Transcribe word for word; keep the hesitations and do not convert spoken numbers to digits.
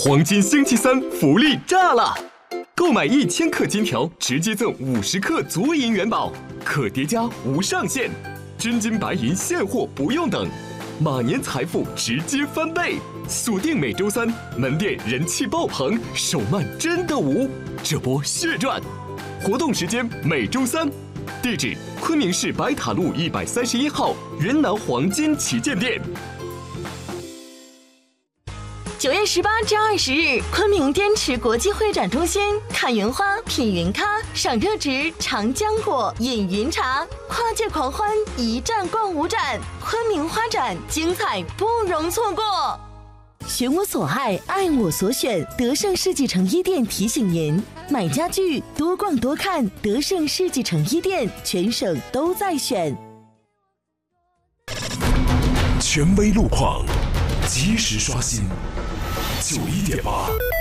黄金星期三福利炸了！购买一千克金条，直接赠五十克足银元宝，可叠加无上限，真金白银现货不用等，马年财富直接翻倍！锁定每周三，门店人气爆棚，手慢真的无，这波血赚！活动时间每周三，地址昆明市白塔路一百三十一号云南黄金旗舰店。 九月十八至二十日，昆明滇池国际会展中心，看云花，品云咖，赏热植，尝浆果，饮云茶，跨界狂欢，一站逛五展，昆明花展精彩不容错过。寻我所爱，爱我所选，德胜世纪城一店提醒您：买家具多逛多看，德胜世纪城一店全省都在选。 权威路况，及时刷新。九一点八。